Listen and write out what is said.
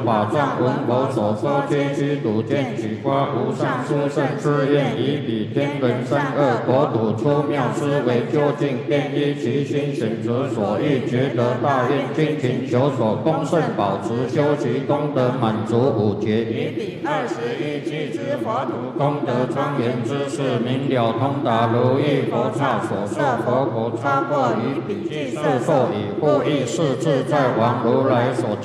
法藏闻佛所说皆须睹见取瓜无上殊胜誓愿以彼天人三恶国土出妙思维究竟便依其心选择所欲觉得大愿精勤求所恭圣保持修习功德满足五劫以彼21俱之佛土功德庄严之事明了通达如意佛刹所设佛国超过于彼俱色受以护益是自在王如来所